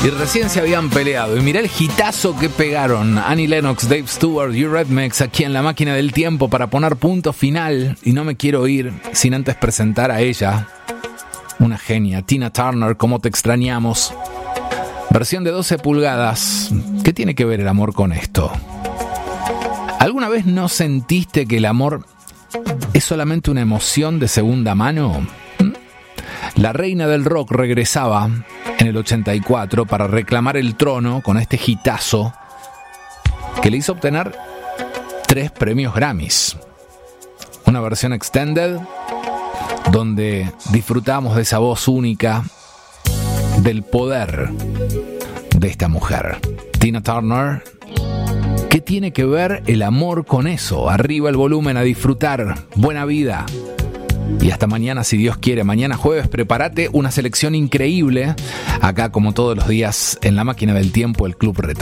Y recién se habían peleado. Y mirá el hitazo que pegaron Annie Lennox, Dave Stewart y Eurythmics aquí en La Máquina del Tiempo para poner punto final. Y no me quiero ir sin antes presentar a ella, una genia, Tina Turner, Cómo te extrañamos. Versión de 12 pulgadas. ¿Qué tiene que ver el amor con esto? ¿Alguna vez no sentiste que el amor es solamente una emoción de segunda mano? La reina del rock regresaba en el 84 para reclamar el trono con este hitazo que le hizo obtener 3 premios Grammys. Una versión extended donde disfrutamos de esa voz única, del poder de esta mujer. Tina Turner. ¿Qué tiene que ver el amor con eso? Arriba el volumen, a disfrutar. Buena vida. Y hasta mañana, si Dios quiere. Mañana jueves, prepárate una selección increíble. Acá, como todos los días, en La Máquina del Tiempo, el Club Retro.